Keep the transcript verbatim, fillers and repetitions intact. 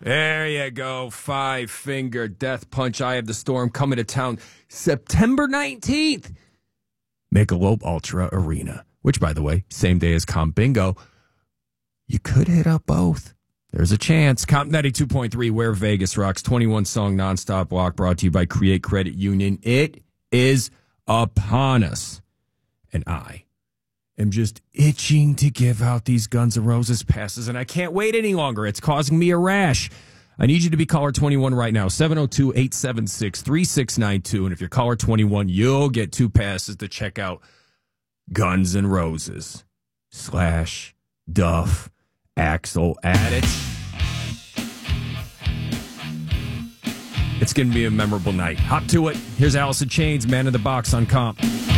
There you go. Five Finger Death Punch. Eye of the Storm coming to town September nineteenth. Michelob Ultra Arena, which, by the way, same day as Comp Bingo. You could hit up both. There's a chance. Comp ninety-two point three, where Vegas rocks. twenty-one song nonstop block brought to you by Create Credit Union. It is upon us. And I am just itching to give out these Guns N' Roses passes, and I can't wait any longer. It's causing me a rash. I need you to be caller twenty-one right now, seven oh two, eight seven six, three six nine two. And if you're caller twenty-one, you'll get two passes to check out Guns N' Roses slash Duff Axel Addict. It's going to be a memorable night. Hop to it. Here's Alice in Chains, Man in the Box on Comp.